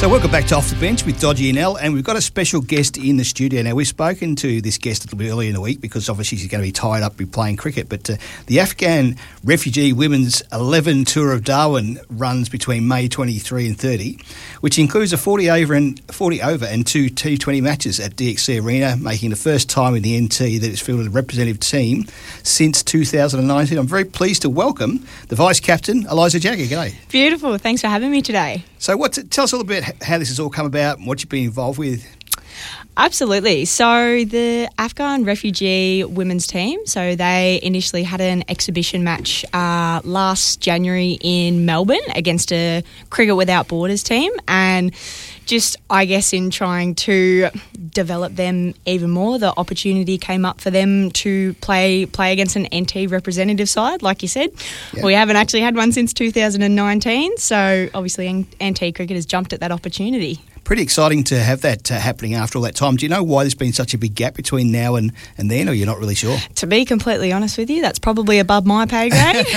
So welcome back to Off the Bench with Dodgy and Elle, and we've got a special guest in the studio. Now, we've spoken to this guest a little bit earlier in the week because obviously she's going to be tied up with playing cricket, but the Afghan refugee women's 11 Tour of Darwin runs between May 23 and 30, which includes a 40 over and two T20 matches at DXC Arena, making the first time in the NT that it's fielded a representative team since 2019. I'm very pleased to welcome the Vice-Captain, Eliza Jagger. G'day. Beautiful. Thanks for having me today. So tell us a little bit how this has all come about and what you've been involved with. Absolutely. So the Afghan refugee women's team, so they initially had an exhibition match last January in Melbourne against a Cricket Without Borders team, and just, I guess, in trying to develop them even more, the opportunity came up for them to play against an NT representative side, like you said. Yep. We haven't actually had one since 2019, so obviously NT cricket has jumped at that opportunity. Pretty exciting to have that happening after all that time. Do you know why there's been such a big gap between now and then, or you're not really sure? To be completely honest with you, that's probably above my pay grade.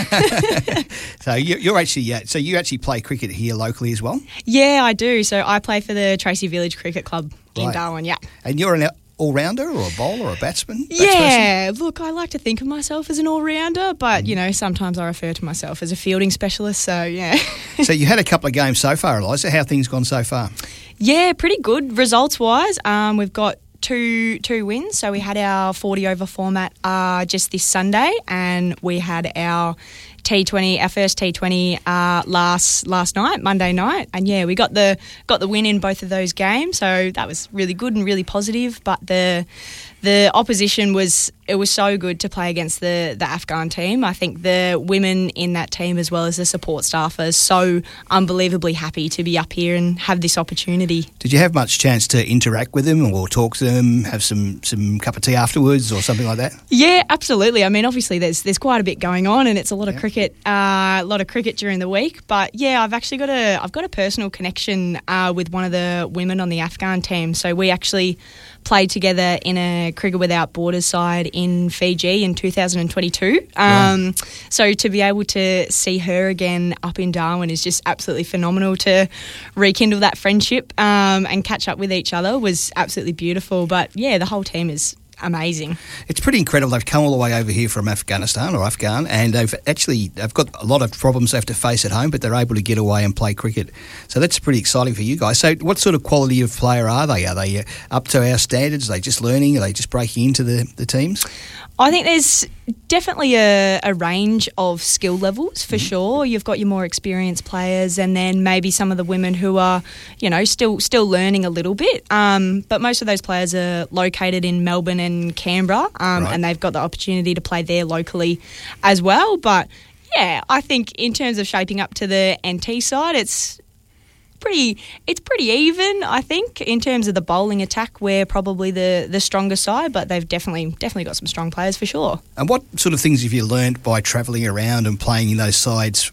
So you actually play cricket here locally as well? Yeah, I do. So I play for the Tracy Village Cricket Club in Darwin, yeah. And you're an all-rounder or a bowler or a batsman? Yeah, look, I like to think of myself as an all-rounder, but, sometimes I refer to myself as a fielding specialist, so, yeah. So you had a couple of games so far, Eliza. How have things gone so far? Yeah, pretty good results-wise. We've got two wins. So we had our 40-over format just this Sunday, and we had our T20, our first T20 last night, Monday night, and yeah, we got the win in both of those games. So that was really good and really positive. But the opposition was so good to play against the Afghan team. I think the women in that team, as well as the support staff, are so unbelievably happy to be up here and have this opportunity. Did you have much chance to interact with them or talk to them, have some cup of tea afterwards or something like that? Yeah, absolutely. I mean, obviously there's quite a bit going on, and it's a lot of cricket, during the week. But yeah, I've actually got a personal connection with one of the women on the Afghan team. So we actually played together in a Cricket Without Borders side in Fiji in 2022. So to be able to see her again up in Darwin is just absolutely phenomenal. To rekindle that friendship and catch up with each other was absolutely beautiful. But yeah, the whole team is amazing. It's pretty incredible. They've come all the way over here from Afghanistan or Afghan, and they've got a lot of problems they have to face at home, but they're able to get away and play cricket. So that's pretty exciting for you guys. So what sort of quality of player are they? Are they up to our standards? Are they just learning? Are they just breaking into the teams? I think there's definitely a range of skill levels for sure. You've got your more experienced players, and then maybe some of the women who are, still learning a little bit. But most of those players are located in Melbourne and Canberra, and they've got the opportunity to play there locally as well. But yeah, I think in terms of shaping up to the NT side, it's pretty even. I think in terms of the bowling attack, we're probably the stronger side, but they've definitely got some strong players for sure. And what sort of things have you learnt by travelling around and playing in those sides,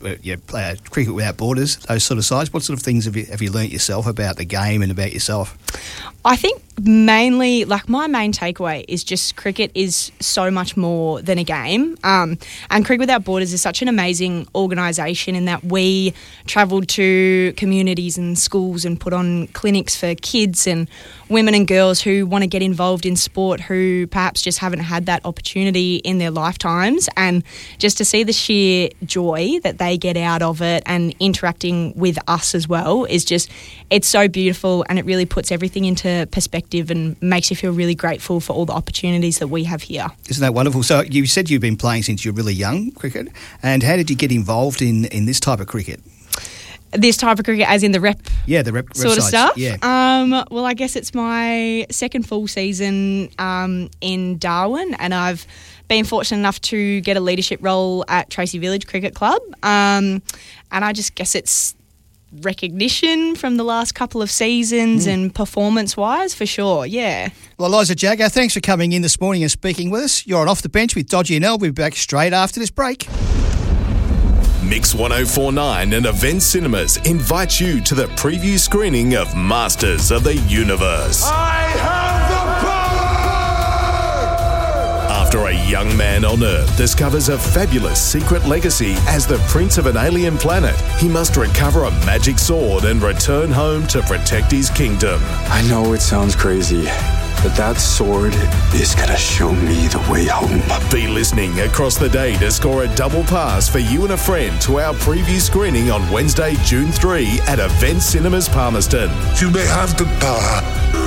Cricket Without Borders, those sort of sides? What sort of things have you learnt yourself about the game and about yourself? I think mainly, my main takeaway is just cricket is so much more than a game. And Cricket Without Borders is such an amazing organisation in that we travelled to communities and schools and put on clinics for kids and women and girls who want to get involved in sport, who perhaps just haven't had that opportunity in their lifetimes. And just to see the sheer joy that they get out of it and interacting with us as well is just, it's so beautiful, and it really puts everything into perspective and makes you feel really grateful for all the opportunities that we have here. Isn't that wonderful? So you said you've been playing since you're really young, cricket, and how did you get involved in this type of cricket? This type of cricket, as in the rep, the rep sort of sides. stuff. Yeah. Well, I guess it's my second full season in Darwin, and I've been fortunate enough to get a leadership role at Tracy Village Cricket Club, and I just guess it's recognition from the last couple of seasons and performance-wise, for sure, yeah. Well, Eliza Jagger, thanks for coming in this morning and speaking with us. You're on Off the Bench with Dodgy and Elle. We'll be back straight after this break. Mix 1049 and Event Cinemas invite you to the preview screening of Masters of the Universe. I have the power! After After a young man on Earth discovers a fabulous secret legacy as the prince of an alien planet, he must recover a magic sword and return home to protect his kingdom. I know it sounds crazy, but that sword is going to show me the way home. Be listening across the day to score a double pass for you and a friend to our preview screening on Wednesday, June 3 at Event Cinemas Palmerston. You may have the power,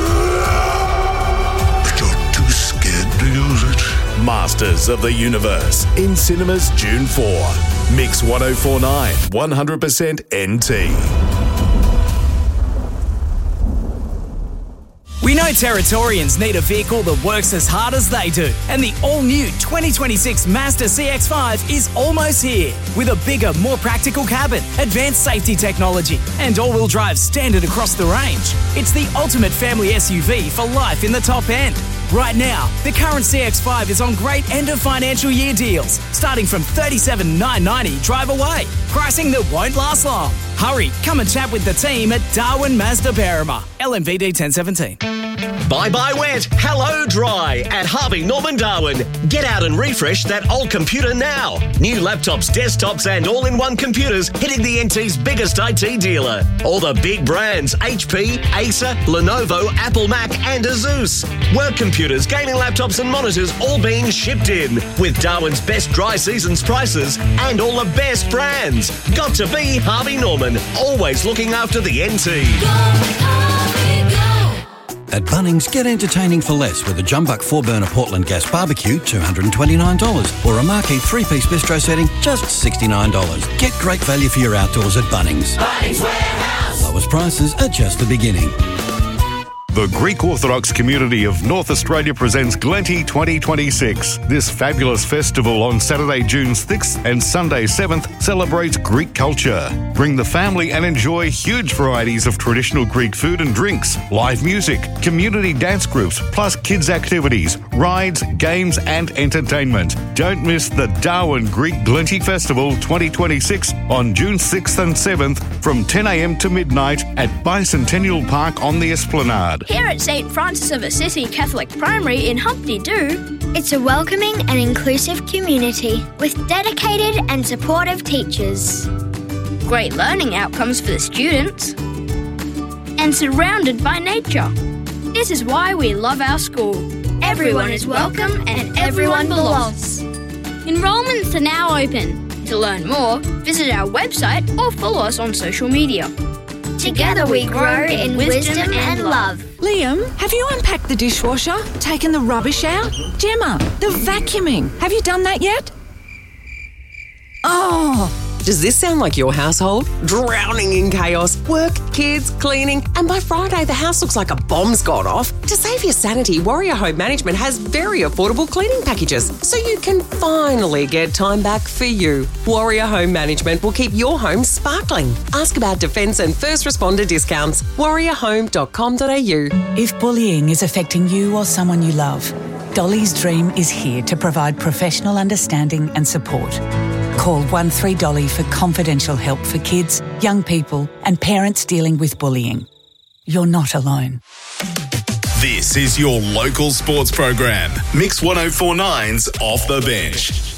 but you're too scared to use it. Masters of the Universe in cinemas June 4. Mix 1049, 100% NT. We know Territorians need a vehicle that works as hard as they do, and the all-new 2026 Mazda CX-5 is almost here. With a bigger, more practical cabin, advanced safety technology, and all-wheel drive standard across the range. It's the ultimate family SUV for life in the top end. Right now, the current CX-5 is on great end of financial year deals, starting from $37,990 drive away. Pricing that won't last long. Hurry, come and chat with the team at Darwin Mazda Berrima, LMVD 1017. Bye-bye wet, hello dry at Harvey Norman Darwin. Get out and refresh that old computer now. New laptops, desktops and all-in-one computers hitting the NT's biggest IT dealer. All the big brands, HP, Acer, Lenovo, Apple Mac and Asus. Work computers, gaming laptops and monitors all being shipped in with Darwin's best dry seasons prices and all the best brands. Got to be Harvey Norman, always looking after the NT. At Bunnings, get entertaining for less with a Jumbuck 4-burner Portland gas barbecue, $229, or a marquee 3-piece bistro setting, just $69. Get great value for your outdoors at Bunnings. Bunnings Warehouse. Lowest prices are just the beginning. The Greek Orthodox community of North Australia presents Glenty 2026. This fabulous festival on Saturday, June 6th and Sunday 7th celebrates Greek culture. Bring the family and enjoy huge varieties of traditional Greek food and drinks, live music, community dance groups, plus kids' activities, rides, games and entertainment. Don't miss the Darwin Greek Glenty Festival 2026 on June 6th and 7th from 10 a.m. to midnight at Bicentennial Park on the Esplanade. Here at St. Francis of Assisi Catholic Primary in Humpty Doo, it's a welcoming and inclusive community with dedicated and supportive teachers. Great learning outcomes for the students, and surrounded by nature. This is why we love our school. Everyone is welcome and everyone belongs. Enrollments are now open. To learn more, visit our website or follow us on social media. Together we grow in wisdom and love. Liam, have you unpacked the dishwasher? Taken the rubbish out? Gemma, the vacuuming. Have you done that yet? Oh, does this sound like your household? Drowning in chaos, work, kids, cleaning, and by Friday the house looks like a bomb's gone off. To save your sanity, Warrior Home Management has very affordable cleaning packages, so you can finally get time back for you. Warrior Home Management will keep your home sparkling. Ask about defence and first responder discounts. warriorhome.com.au. If bullying is affecting you or someone you love, Dolly's Dream is here to provide professional understanding and support. Call 13Dolly for confidential help for kids, young people and parents dealing with bullying. You're not alone. This is your local sports program, Mix 1049's Off the Bench.